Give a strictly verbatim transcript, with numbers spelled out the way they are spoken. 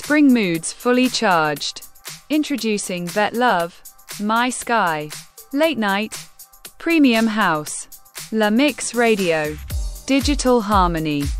Spring moods fully charged. Introducing Vet Love, My Sky. Late night, premium house. La Mix Radio. Digital harmony.